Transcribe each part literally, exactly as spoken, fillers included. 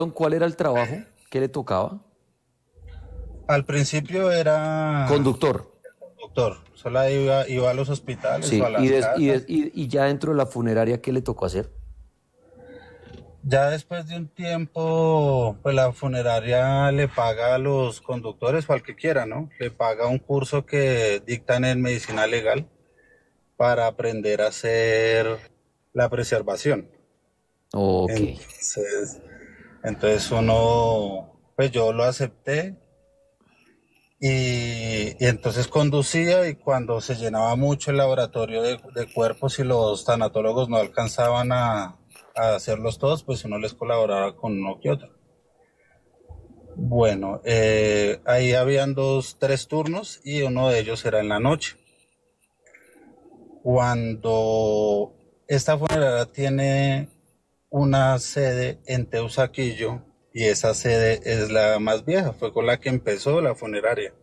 ¿Cuál era el trabajo que le tocaba? Al principio era Conductor. doctor, solo iba, iba a los hospitales o a Sí, y, las des- y, des- casas. y, y ya dentro de la funeraria, ¿qué le tocó hacer? Ya después de un tiempo, pues la funeraria le paga a los conductores o al que quiera, ¿no? Le paga un curso que dictan en medicina legal para aprender a hacer la preservación. Ok. Entonces, entonces uno, pues yo lo acepté y, y entonces conducía y cuando se llenaba mucho el laboratorio de, de cuerpos y los tanatólogos no alcanzaban a, a hacerlos todos, pues uno les colaboraba con uno que otro. Bueno, eh, ahí habían dos, tres turnos y uno de ellos era en la noche. Cuando esta funeraria tiene una sede en Teusaquillo y esa sede es la más vieja, fue con la que empezó la funeraria.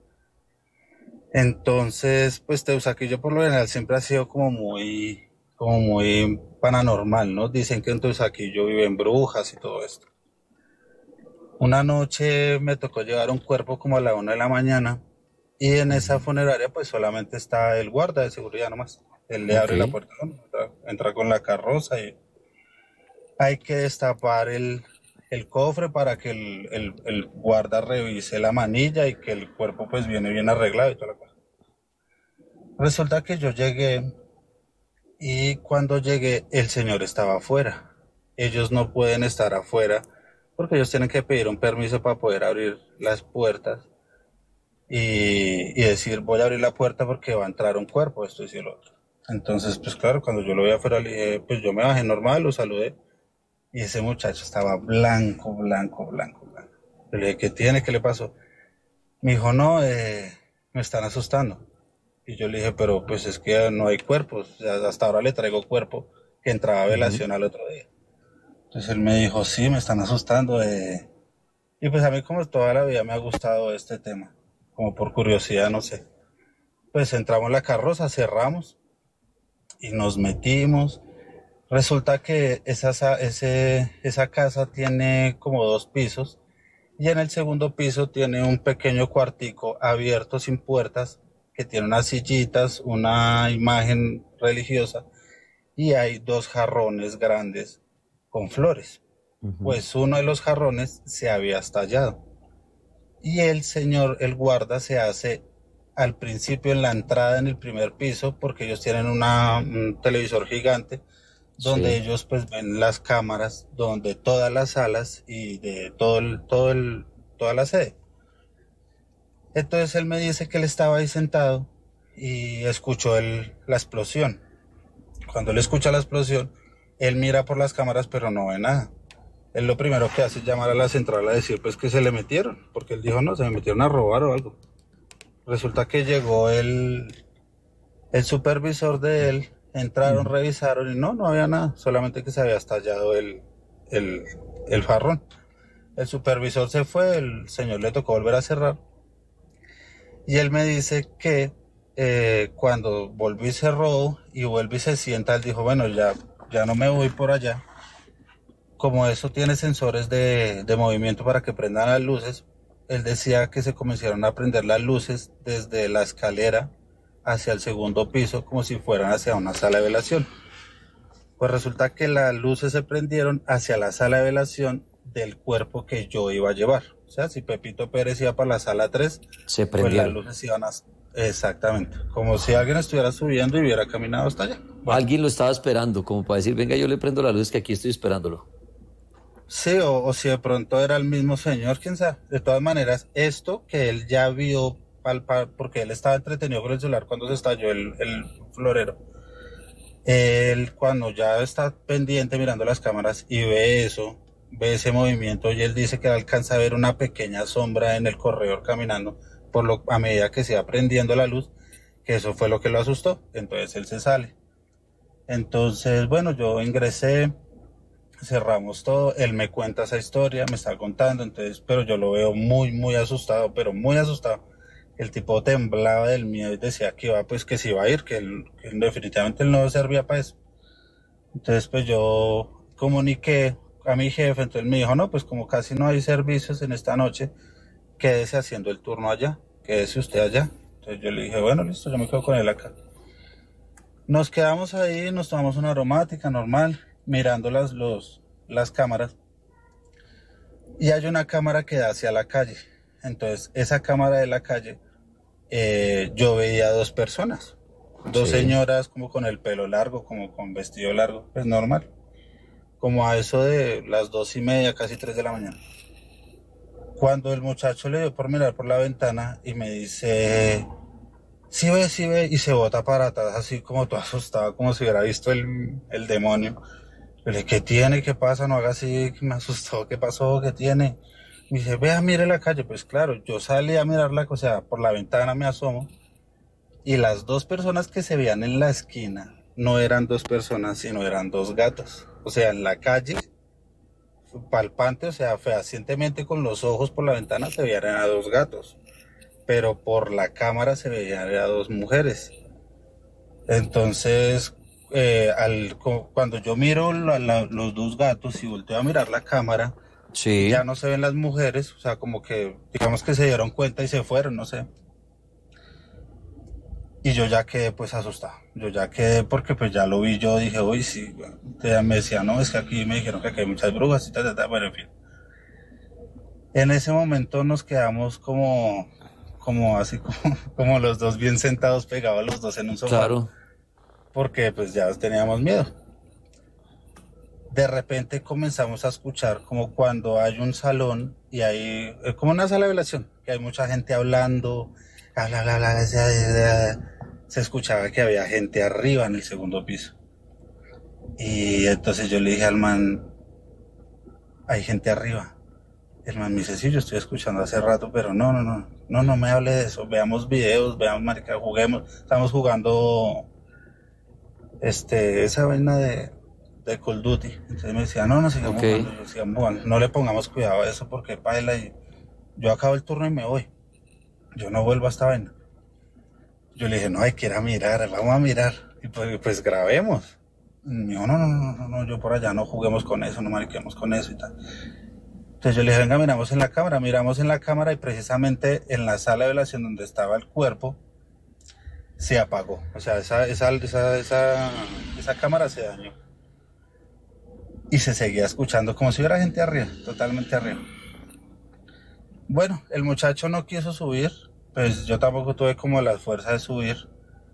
Entonces, pues Teusaquillo por lo general siempre ha sido como muy, como muy paranormal, ¿no? Dicen que en Teusaquillo viven brujas y todo esto. Una noche me tocó llevar un cuerpo como a la una de la mañana y en esa Ujú. funeraria pues solamente está el guarda de seguridad nomás. Él le Ok. abre la puerta, ¿no? entra, entra con la carroza y hay que destapar el, el cofre para que el, el, el guarda revise la manilla y que el cuerpo pues viene bien arreglado y toda la cosa. Resulta que yo llegué y cuando llegué el señor estaba afuera. Ellos no pueden estar afuera porque ellos tienen que pedir un permiso para poder abrir las puertas y, y decir voy a abrir la puerta porque va a entrar un cuerpo, esto y lo otro. Entonces, pues claro, cuando yo lo vi afuera, le dije, pues yo me bajé normal, lo saludé y ese muchacho estaba blanco, blanco, blanco, blanco. Le dije, ¿qué tiene? ¿Qué le pasó? Me dijo, no, eh, me están asustando. Y yo le dije, pero pues es que no hay cuerpos, o sea, hasta ahora le traigo cuerpo que entraba a Ujú. velación al otro día. Entonces él me dijo, sí, me están asustando. Eh. Y pues a mí como toda la vida me ha gustado este tema, como por curiosidad, no sé. Pues entramos en la carroza, cerramos y nos metimos. Resulta que esa, ese, esa casa tiene como dos pisos y en el segundo piso tiene un pequeño cuartico abierto sin puertas que tiene unas sillitas, una imagen religiosa y hay dos jarrones grandes con flores. Ujú. Pues uno de los jarrones se había estallado y el señor, el guarda, se hace al principio en la entrada en el primer piso porque ellos tienen una, un televisor gigante donde Sí. ellos pues ven las cámaras donde todas las salas y de todo el, todo el, toda la sede. Entonces él me dice que él estaba ahí sentado y escuchó el, la explosión. Cuando él escucha la explosión, él mira por las cámaras pero no ve nada. Él lo primero que hace es llamar a la central a decir pues que se le metieron, porque él dijo no, se me metieron a robar o algo. Resulta que llegó el, el supervisor de él, entraron, Ujú. revisaron y no, no había nada, solamente que se había estallado el, el, el jarrón. El supervisor se fue, el señor le tocó volver a cerrar y él me dice que eh, cuando volví y cerró y vuelve y se sienta, él dijo, bueno, ya, ya no me voy por allá. Como eso tiene sensores de, de movimiento para que prendan las luces, él decía que se comenzaron a prender las luces desde la escalera hacia el segundo piso como si fueran hacia una sala de velación. Pues resulta que las luces se prendieron hacia la sala de velación del cuerpo que yo iba a llevar. O sea, si Pepito Pérez iba para la sala tres, Se pues las prendieron. luces iban a... Exactamente, como si alguien estuviera subiendo y hubiera caminado hasta allá. Bueno, Alguien lo estaba esperando, como para decir, venga, yo le prendo la luz que aquí estoy esperándolo. sí, o, o si de pronto era el mismo señor, quién sabe. De todas maneras, esto que él ya vio, palpar, porque él estaba entretenido con el celular cuando se estalló el, el florero. Él cuando ya está pendiente mirando las cámaras y ve eso, ve ese movimiento y él dice que alcanza a ver una pequeña sombra en el corredor caminando, por lo a medida que se va prendiendo la luz, que eso fue lo que lo asustó. Entonces él se sale. Entonces, bueno, yo ingresé, cerramos todo, él me cuenta esa historia, me está contando, entonces, pero yo lo veo muy, muy asustado, pero muy asustado. El tipo temblaba del miedo y decía que iba, pues que se iba a ir, que, él, que definitivamente él no servía para eso. Entonces, pues yo comuniqué a mi jefe, entonces me dijo, no, pues como casi no hay servicios en esta noche, quédese haciendo el turno allá, quédese usted allá. Entonces yo le dije, bueno, listo, yo me quedo con él acá. Nos quedamos ahí, nos tomamos una aromática normal, mirando las, los, las cámaras. Y hay una cámara que da hacia la calle. Entonces, esa cámara de la calle, eh, yo veía dos personas. Dos Sí, señoras como con el pelo largo, como con vestido largo, pues normal. Como a eso de las dos y media, casi tres de la mañana. Cuando el muchacho le dio por mirar por la ventana y me dice, sí ve, sí ve, y se bota para atrás así como todo asustado, como si hubiera visto el, el demonio. Le dije, ¿qué tiene? ¿Qué pasa? No haga así, que me asustó, ¿qué pasó? ¿Qué tiene? Me dice, vea, mire la calle. Pues claro, yo salí a mirarla, o sea, por la ventana me asomo, y las dos personas que se veían en la esquina no eran dos personas, sino eran dos gatos. O sea, en la calle, palpante, o sea, fehacientemente con los ojos por la ventana se veían a dos gatos, pero por la cámara se veían a dos mujeres. Entonces, eh, al, cu- cuando yo miro la- la- los dos gatos y volteo a mirar la cámara, ya sí, no se ven las mujeres, o sea, como que, digamos que se dieron cuenta y se fueron, no sé. Y yo ya quedé pues asustado. Yo ya quedé porque pues ya lo vi, yo dije, uy, sí, bueno. Ella me decía, no, es que aquí me dijeron que aquí hay muchas brujas y tal, tal, tal, bueno, en fin. En ese momento nos quedamos como, como así, como, como los dos bien sentados, pegados los dos en un sofá, claro. porque pues ya teníamos miedo. De repente comenzamos a escuchar como cuando hay un salón y hay eh, como una sala de velación, que hay mucha gente hablando, bla, bla, bla, bla, se escuchaba que había gente arriba en el segundo piso. Y entonces yo le dije al man, hay gente arriba. El man me dice, sí, yo estoy escuchando hace rato, pero no, no, no, no, no me hable de eso. Veamos videos, veamos, marica, juguemos. Estamos jugando este, esa vaina de, de Call of Duty. Entonces me decía, no, no sigamos Ok, jugando. Yo decía, bueno, no le pongamos cuidado a eso porque paila y yo acabo el turno y me voy. Yo no vuelvo a esta vaina. Yo le dije, no, hay que ir a mirar, vamos a mirar. Y pues, pues grabemos. Y me dijo, no, no, no, no, no, yo por allá no juguemos con eso, no mariquemos con eso y tal. Entonces yo le dije, venga, miramos en la cámara, miramos en la cámara y precisamente en la sala de velación donde estaba el cuerpo, se apagó. O sea, esa, esa, esa, esa, esa cámara se dañó. Y se seguía escuchando como si hubiera gente arriba, totalmente arriba. Bueno, el muchacho no quiso subir, pues yo tampoco tuve como la fuerza de subir.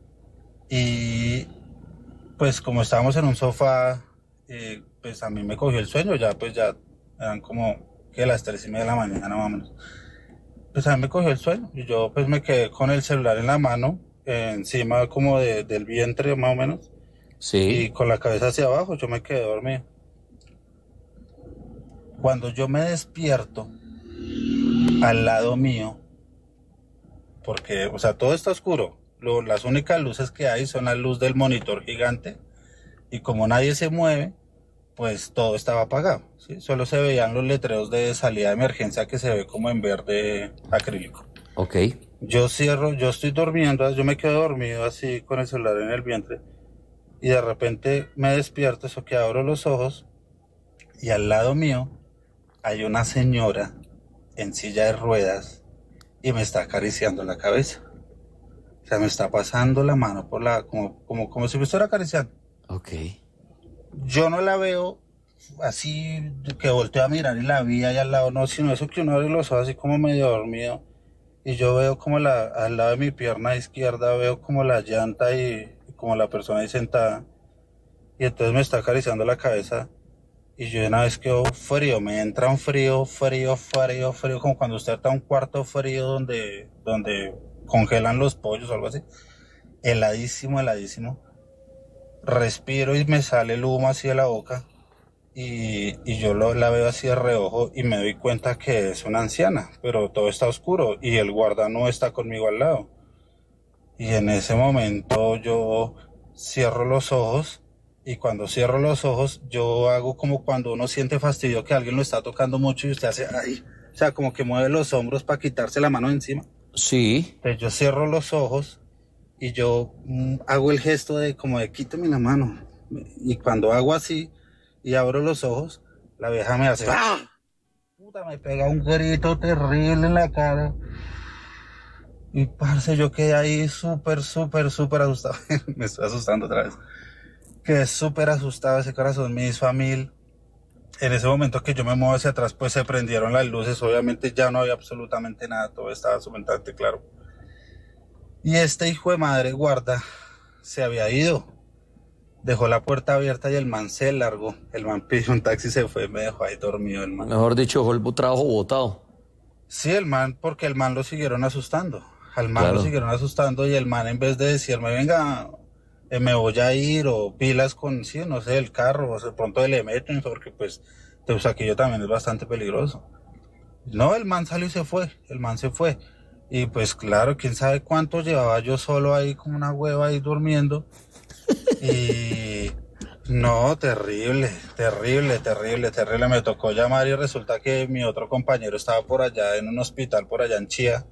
Y pues como estábamos en un sofá, eh, pues a mí me cogió el sueño, ya pues ya eran como que las tres y media de la mañana más o menos. Pues a mí me cogió el sueño y yo pues me quedé con el celular en la mano, eh, encima como de, del vientre más o menos, y sí, con la cabeza hacia abajo yo me quedé dormido. Cuando yo me despierto, al lado mío, porque, o sea, todo está oscuro, lo, las únicas luces que hay son la luz del monitor gigante, y como nadie se mueve, pues todo estaba apagado, ¿sí? Solo se veían los letreros de salida de emergencia que se ve como en verde acrílico. ok, Yo cierro, yo estoy durmiendo, yo me quedo dormido así con el celular en el vientre y de repente me despierto, eso que abro los ojos y al lado mío hay una señora en silla de ruedas y me está acariciando la cabeza. O sea, me está pasando la mano por la, como, como, como si me estuviera acariciando. ok, Yo no la veo así que volteo a mirar y la vi ahí al lado, no, sino eso que uno abre los ojos así como medio dormido y yo veo como la, al lado de mi pierna izquierda veo como la llanta y, y como la persona ahí sentada y entonces me está acariciando la cabeza y yo de una vez quedo frío, me entra un frío, frío, frío, frío, como cuando usted está en un cuarto frío donde, donde congelan los pollos o algo así, heladísimo, heladísimo, respiro y me sale el humo así de la boca. Y, y yo lo, la veo así de reojo y me doy cuenta que es una anciana, pero todo está oscuro y el guarda no está conmigo al lado. Y en ese momento yo cierro los ojos y cuando cierro los ojos yo hago como cuando uno siente fastidio que alguien lo está tocando mucho y usted hace ay, o sea, como que mueve los hombros para quitarse la mano de encima. sí, Entonces yo cierro los ojos y yo mm, hago el gesto de como de quíteme la mano. Y cuando hago así y abro los ojos, La vieja me hace, ¡ah! Puta, me pega un grito terrible en la cara. Y parce, yo quedé ahí súper, súper, súper asustado. Me estoy asustando otra vez. Quedé súper asustado, ese corazón me hizo a mil. En ese momento que yo me muevo hacia atrás, pues se prendieron las luces. Obviamente ya no había absolutamente nada, todo estaba sumamente claro. Y este hijo de madre guarda se había ido. Dejó la puerta abierta y el man se largó. El man pidió un taxi y se fue, me dejó ahí dormido el man. Mejor dicho, dejó el trabajo botado. Sí, el man, porque el man lo siguieron asustando. Al man Claro. lo siguieron asustando y el man, en vez de decirme, venga, eh, me voy a ir, o pilas con, sí, no sé, el carro, o de pronto le meten, porque pues Teusaquillo también es bastante peligroso. No, el man salió y se fue, el man se fue. Y pues claro, quién sabe cuánto llevaba yo solo ahí como una hueva ahí durmiendo. Y no, terrible, terrible, terrible, terrible. Me tocó llamar y resulta que mi otro compañero estaba por allá en un hospital por allá en Chía.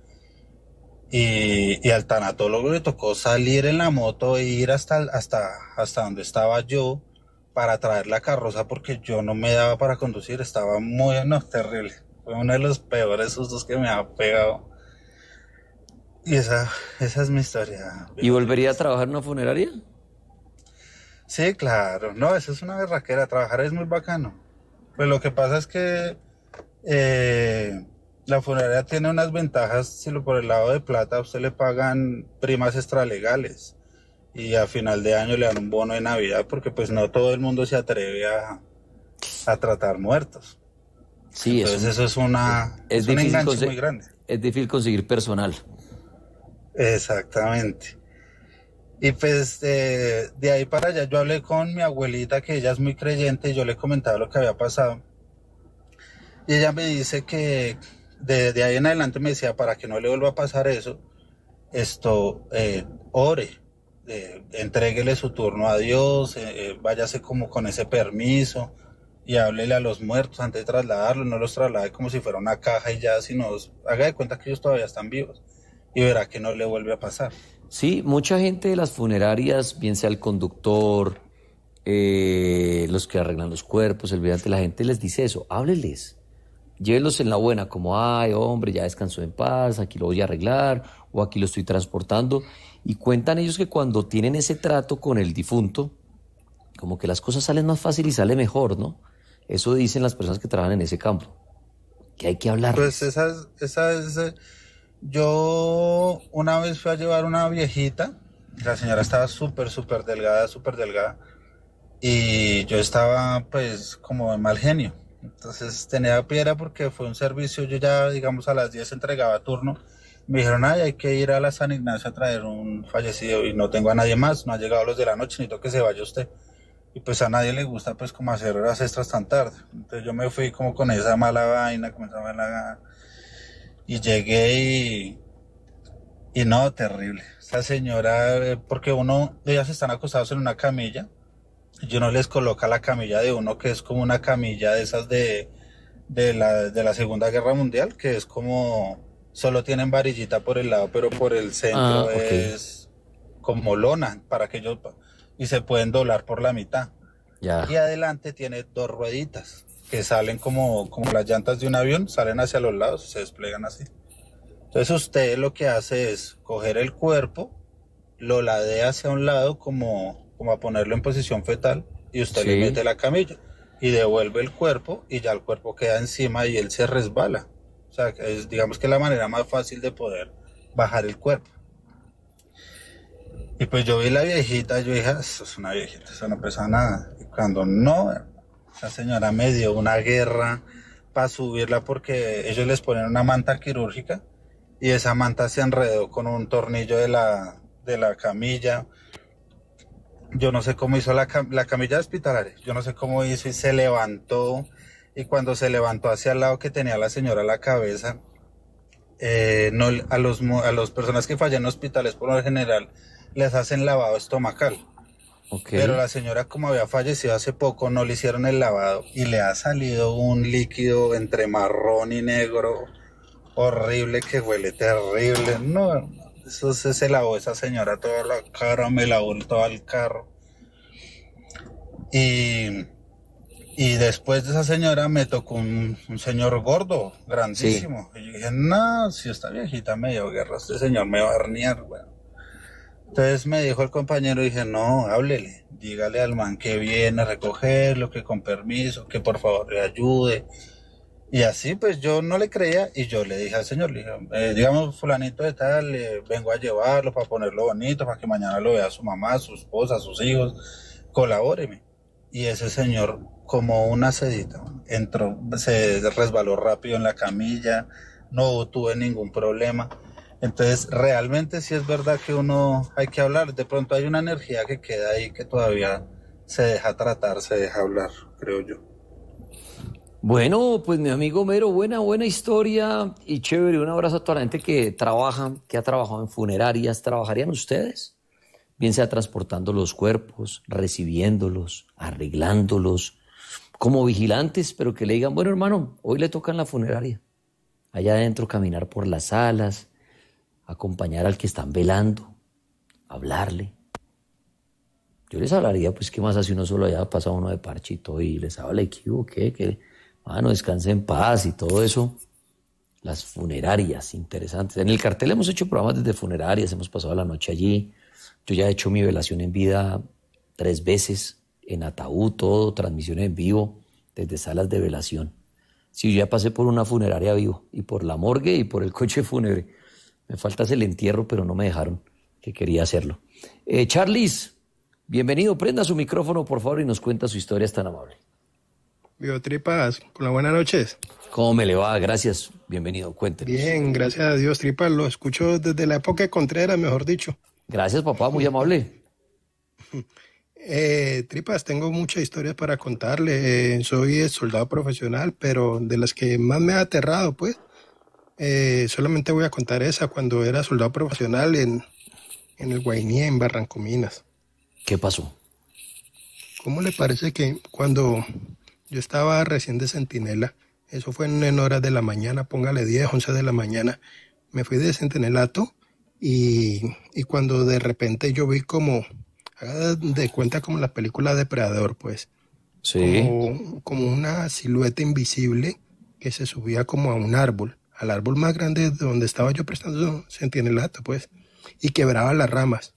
Y, y al tanatólogo le tocó salir en la moto e ir hasta, hasta, hasta donde estaba yo para traer la carroza porque yo no me daba para conducir, estaba muy, no, terrible. Fue uno de los peores sustos que me ha pegado. Y esa, esa es mi historia. ¿Y volvería a trabajar en una funeraria? Sí, claro. No, eso es una berraquera. Trabajar es muy bacano. Pues lo que pasa es que eh, la funeraria tiene unas ventajas. Si lo por el lado de plata, a usted le pagan primas extralegales. Y a final de año le dan un bono de Navidad porque pues no todo el mundo se atreve a, a tratar muertos. Sí, Entonces es un, eso es una es es un difícil enganche conse- muy grande. es difícil conseguir personal. Exactamente. Y pues eh, de ahí para allá yo hablé con mi abuelita, que ella es muy creyente, y yo le comentaba lo que había pasado. Y ella me dice que de, de ahí en adelante me decía, para que no le vuelva a pasar eso, esto, eh, ore, eh, entréguele su turno a Dios, eh, eh, váyase como con ese permiso y háblele a los muertos antes de trasladarlos, no los traslade como si fuera una caja y ya, sino haga de cuenta que ellos todavía están vivos y verá que no le vuelve a pasar. Sí, mucha gente de las funerarias, bien sea el conductor, eh, los que arreglan los cuerpos, el vidente, la gente les dice eso, hábleles. Llévelos en la buena, como, ay, hombre, ya descansó en paz, aquí lo voy a arreglar, o aquí lo estoy transportando. Y cuentan ellos que cuando tienen ese trato con el difunto, como que las cosas salen más fácil y sale mejor, ¿no? Eso dicen las personas que trabajan en ese campo, que hay que Pues hablarles. esa es, esa es, eh, yo una vez fui a llevar una viejita, la señora estaba súper, súper delgada, súper delgada, y yo estaba pues como de mal genio. Entonces tenía piedra porque fue un servicio, yo ya digamos a las diez entregaba turno. Me dijeron, ay, hay que ir a la San Ignacio a traer un fallecido y no tengo a nadie más, no han llegado los de la noche, necesito que se vaya usted. Y pues a nadie le gusta pues como hacer horas extras tan tarde. Entonces yo me fui como con esa mala vaina, con esa mala... Y llegué y, y no, terrible. Esa señora, eh, porque uno, ellas están acostados en una camilla, y uno les coloca la camilla de uno, que es como una camilla de esas de, de la, de la Segunda Guerra Mundial, que es como, solo tienen varillita por el lado, pero por el Ah, centro ok, es como lona, para que ellos, y se pueden doblar por la mitad. ya. Y adelante tiene dos rueditas, que salen como, como las llantas de un avión, salen hacia los lados y se desplegan así. Entonces usted lo que hace es coger el cuerpo, lo ladea hacia un lado como, como a ponerlo en posición fetal y usted le Sí, mete la camilla y devuelve el cuerpo y ya el cuerpo queda encima y él se resbala. O sea, es, digamos que es la manera más fácil de poder bajar el cuerpo. Y pues yo vi la viejita, yo dije, "Ah, eso es una viejita, eso no pesa nada". Y cuando no, esa señora me dio una guerra para subirla porque ellos les ponen una manta quirúrgica y esa manta se enredó con un tornillo de la, de la camilla. Yo no sé cómo hizo la, la camilla hospitalaria, yo no sé cómo hizo y se levantó. Y cuando se levantó hacia el lado que tenía la señora la cabeza, eh, no, a los a las personas que fallan en hospitales por lo general les hacen lavado estomacal. ok. Pero la señora, como había fallecido hace poco, no le hicieron el lavado y le ha salido un líquido entre marrón y negro horrible que huele terrible. No, eso se, se lavó esa señora toda la cara, me lavó todo el carro. Y, Y después de esa señora me tocó un, un señor gordo, grandísimo. Sí, Y yo dije, no, si esta viejita me dio guerra, este señor me va a herniar, weón. Entonces me dijo el compañero, dije, no, háblele, dígale al man que viene a recogerlo, que con permiso, que por favor le ayude. Y así pues yo no le creía y yo le dije al señor, le dije, eh, digamos fulanito de tal, eh, vengo a llevarlo para ponerlo bonito, para que mañana lo vea su mamá, su esposa, sus hijos, colabóreme. Y ese señor, como una sedita, entró, se resbaló rápido en la camilla, no tuve ningún problema. Entonces, realmente sí es verdad que uno hay que hablar. De pronto hay una energía que queda ahí que todavía se deja tratar, se deja hablar, creo yo. bueno, pues mi amigo Mero, buena, buena historia y chévere. Un abrazo a toda la gente que trabaja, que ha trabajado en funerarias. ¿Trabajarían ustedes? Bien sea transportando los cuerpos, recibiéndolos, arreglándolos, como vigilantes, pero que le digan, bueno, hermano, hoy le toca en la funeraria. Allá adentro caminar por las salas, acompañar al que están velando, hablarle. Yo les hablaría, pues, ¿qué más hace uno solo allá? Pasa uno de parchito y les habla, ¿qué hubo? ¿Qué? Que, mano, descanse en paz y todo eso. Las funerarias, interesantes. En el cartel hemos hecho programas desde funerarias, hemos pasado la noche allí. Yo ya he hecho mi velación en vida tres veces, en ataúd, todo, transmisiones en vivo, desde salas de velación. Sí, yo ya pasé por una funeraria vivo, y por la morgue y por el coche fúnebre. Me falta el entierro, pero no me dejaron, que quería hacerlo. Eh, Charlis, bienvenido, prenda su micrófono, por favor, y nos cuenta su historia, es tan amable. Biotripas, con las buenas noches. ¿Cómo me le va? Gracias, bienvenido, cuéntenos. Bien, gracias a Dios, Tripas, lo escucho desde la época de Contreras, mejor dicho. Gracias, papá, muy amable. Eh, Tripas, tengo muchas historias para contarle. Eh, soy soldado profesional, pero de las que más me ha aterrado, pues, eh, solamente voy a contar esa cuando era soldado profesional en, en el Guainí, en Barrancominas. ¿Qué pasó? ¿Cómo le parece que cuando yo estaba recién de centinela, eso fue en, en horas de la mañana, póngale diez, once de la mañana, me fui de centinelato y, y cuando de repente yo vi como, haga de cuenta como la película Depredador, pues, Sí. como, como una silueta invisible que se subía como a un árbol, al árbol más grande de donde estaba yo prestando centinelato, pues, y quebraba las ramas.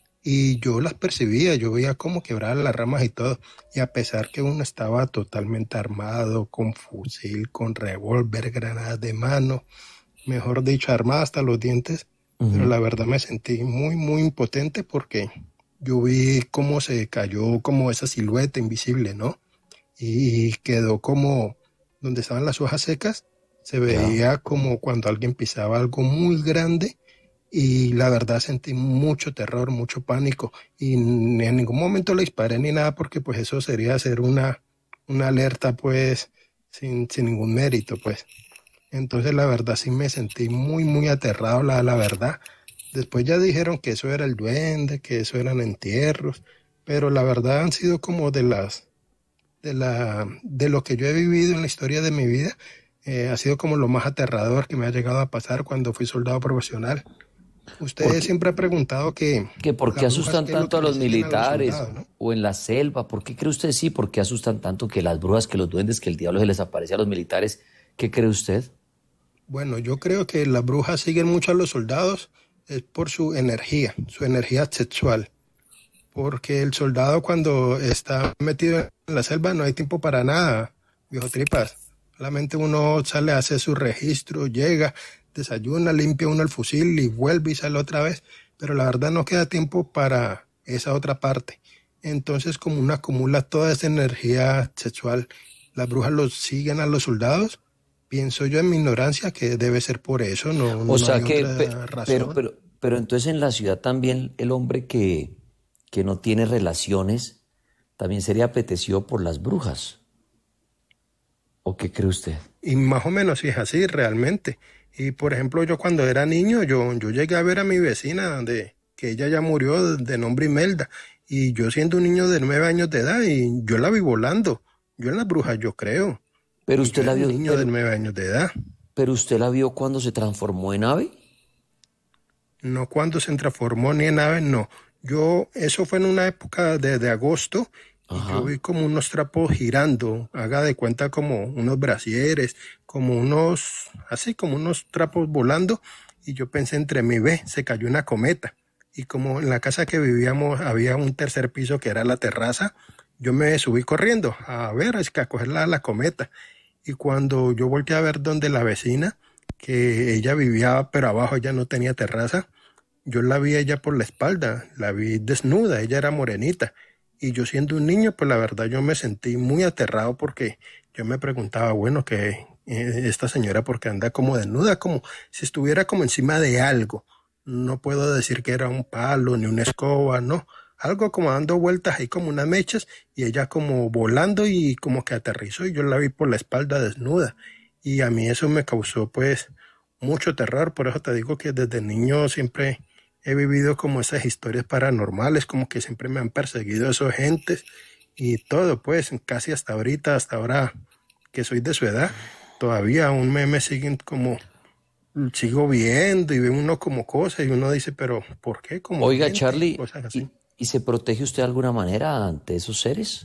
Y yo las percibía, yo veía cómo quebraban las ramas y todo. Y a pesar que uno estaba totalmente armado, con fusil, con revólver, granadas de mano, mejor dicho, armado hasta los dientes, Uh-huh. pero la verdad me sentí muy, muy impotente porque yo vi cómo se cayó como esa silueta invisible, ¿no? Y quedó como donde estaban las hojas secas, se veía Ya. como cuando alguien pisaba algo muy grande. Y la verdad sentí mucho terror, mucho pánico y ni en ningún momento le disparé ni nada porque pues eso sería hacer una, una alerta pues sin, sin ningún mérito pues. Entonces la verdad sí me sentí muy muy aterrado, la, la verdad. Después ya dijeron que eso era el duende, que eso eran entierros, pero la verdad han sido como de las, de la, de lo que yo he vivido en la historia de mi vida, eh, ha sido como lo más aterrador que me ha llegado a pasar cuando fui soldado profesional. ¿Por Usted qué, siempre ha preguntado que que por qué las brujas, asustan ¿qué es lo tanto que a le los siguen a los militares soldados, no? o en la selva? ¿Por qué cree usted sí? ¿Por qué asustan tanto que las brujas, que los duendes, que el diablo se les aparece a los militares? ¿Qué cree usted? Bueno, yo creo que las brujas siguen mucho a los soldados es por su energía, su energía sexual. Porque el soldado cuando está metido en la selva no hay tiempo para nada, viejo Tripas. Solamente uno sale, hace su registro, llega, desayuna, limpia uno el fusil y vuelve y sale otra vez. Pero la verdad no queda tiempo para esa otra parte. Entonces, como uno acumula toda esa energía sexual, las brujas los siguen a los soldados. Pienso yo en mi ignorancia que debe ser por eso, no, O no hay sea que, pe- otra pero, razón. pero, pero entonces en la ciudad también el hombre que, que no tiene relaciones también sería apetecido por las brujas. ¿O qué cree usted? Y más o menos sí es así realmente. Y por ejemplo, yo cuando era niño, yo, yo llegué a ver a mi vecina, de, que ella ya murió de, de nombre Imelda. Y yo siendo un niño de nueve años de edad, y yo la vi volando. Yo en las brujas, yo creo. Pero Y yo usted la era un vio, niño de pero, nueve años de edad. pero usted la vio cuando se transformó en ave. No cuando se transformó ni en ave, no. Yo, eso fue en una época de, de agosto y yo Ajá. vi como unos trapos girando, haga de cuenta como unos brasieres, como unos, así como unos trapos volando, y yo pensé entre mí, ve, se cayó una cometa. Y como en la casa que vivíamos había un tercer piso que era la terraza, yo me subí corriendo a ver, es que a coger la, la cometa. Y cuando yo volteé a ver donde la vecina, que ella vivía, pero abajo ella no tenía terraza, yo la vi a ella por la espalda, la vi desnuda, ella era morenita. Y yo siendo un niño, pues la verdad yo me sentí muy aterrado porque yo me preguntaba, bueno, que eh, esta señora porque anda como desnuda, como si estuviera como encima de algo. No puedo decir que era un palo ni una escoba, no. Algo como dando vueltas ahí como unas mechas y ella como volando y como que aterrizó y yo la vi por la espalda desnuda. Y a mí eso me causó pues mucho terror, por eso te digo que desde niño siempre he vivido como esas historias paranormales, como que siempre me han perseguido esos gentes y todo, pues casi hasta ahorita, hasta ahora que soy de su edad, todavía aún me, me siguen como, sigo viendo y ve uno como cosas y uno dice, pero ¿por qué? Como Oiga, gente, Charlie, cosas así. ¿y, y se protege usted de alguna manera ante esos seres?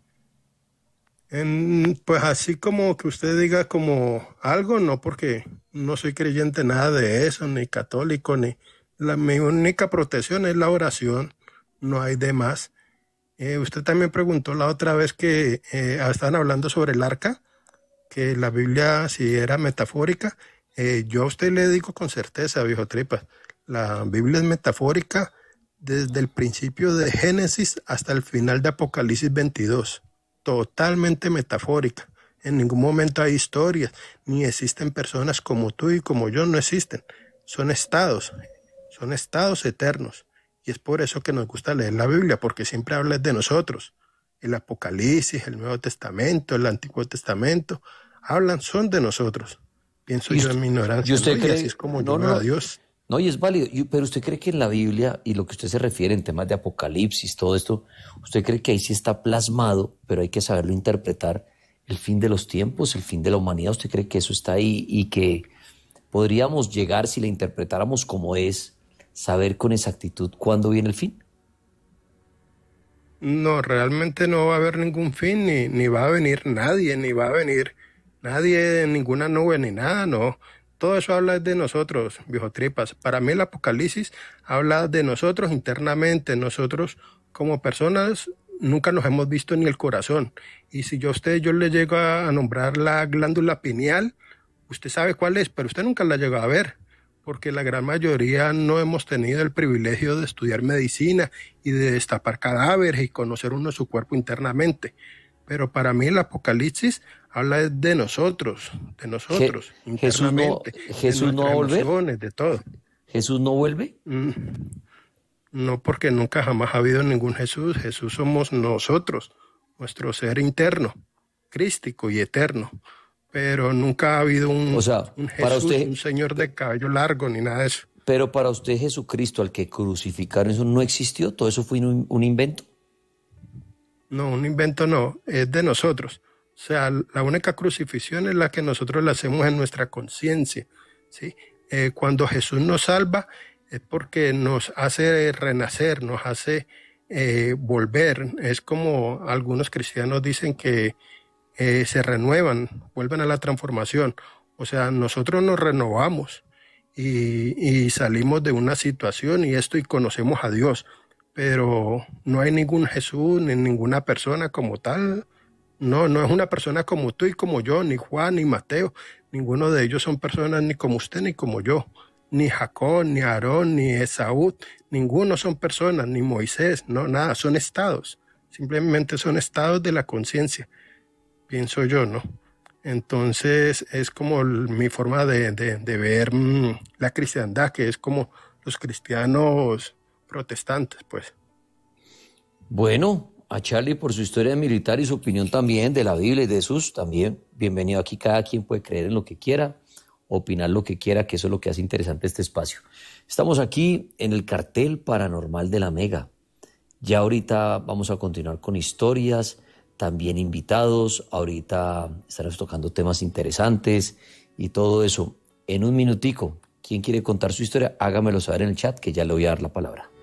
En, pues así como que usted diga como algo, no, porque no soy creyente nada de eso, ni católico, ni la, mi única protección es la oración, no hay de más. Eh, usted también preguntó la otra vez que eh, estaban hablando sobre el arca, que la Biblia si era metafórica. Eh, yo a usted le digo con certeza, viejo Tripas, la Biblia es metafórica desde el principio de Génesis hasta el final de Apocalipsis veintidós. Totalmente metafórica. En ningún momento hay historias, ni existen personas como tú y como yo, no existen. Son estados, son estados eternos. Y es por eso que nos gusta leer la Biblia, porque siempre habla de nosotros. El Apocalipsis, el Nuevo Testamento, el Antiguo Testamento, hablan, son de nosotros. Pienso ¿Y yo usted, en mi y ignorancia, ¿no? usted Y así es cree? como yo No, no, veo a no. Dios. No, y es válido. Y- pero usted cree que en la Biblia y lo que usted se refiere en temas de Apocalipsis, todo esto, ¿usted cree que ahí sí está plasmado, pero hay que saberlo interpretar, el fin de los tiempos, el fin de la humanidad? ¿Usted cree que eso está ahí y que podríamos llegar, si la interpretáramos como es, saber con exactitud cuándo viene el fin? No, realmente no va a haber ningún fin, ni, ni va a venir nadie, ni va a venir nadie en ninguna nube, ni nada, no. Todo eso habla de nosotros, viejo Tripas. Para mí el Apocalipsis habla de nosotros internamente, nosotros como personas nunca nos hemos visto ni el corazón. Y si yo a usted, yo le llego a nombrar la glándula pineal, usted sabe cuál es, pero usted nunca la llegó a ver, porque la gran mayoría no hemos tenido el privilegio de estudiar medicina y de destapar cadáveres y conocer uno su cuerpo internamente. Pero para mí el Apocalipsis habla de nosotros, de Je- nosotros, Jesús no, internamente, de Jesús no va nuestras a volver. emociones, de todo. Jesús no vuelve. Mm, No porque nunca jamás ha habido ningún Jesús, Jesús somos nosotros, nuestro ser interno, crístico y eterno. Pero nunca ha habido O un, sea, un para Jesús, usted, un Señor de cabello largo, ni nada de eso. pero para usted Jesucristo, al que crucificaron, eso no existió, todo eso fue un, un invento. No, un invento no, es de nosotros. O sea, la única crucifixión es la que nosotros le hacemos en nuestra conciencia, ¿sí? Eh, cuando Jesús nos salva es porque nos hace renacer, nos hace eh, volver. Es como algunos cristianos dicen que eh, se renuevan, vuelven a la transformación. O sea, nosotros nos renovamos y, y salimos de una situación y esto y conocemos a Dios, pero no hay ningún Jesús ni ninguna persona como tal. No, no es una persona como tú y como yo, ni Juan, ni Mateo. Ninguno de ellos son personas ni como usted ni como yo. Ni Jacob, ni Aarón, ni Esaú. Ninguno son personas, ni Moisés, no, nada, son estados. Simplemente son estados de la conciencia, pienso yo, ¿no? Entonces es como el- mi forma de, de- de ver mm, la cristiandad, que es como los cristianos protestantes, pues. Bueno, a Charlie por su historia militar y su opinión también de la Biblia y de Jesús, también bienvenido aquí. Cada quien puede creer en lo que quiera, opinar lo que quiera, que eso es lo que hace interesante este espacio. Estamos aquí en el cartel paranormal de la Mega. Ya ahorita vamos a continuar con historias, también invitados. Ahorita estaremos tocando temas interesantes y todo eso. En un minutico, ¿quién quiere contar su historia? Hágamelo saber en el chat que ya le voy a dar la palabra.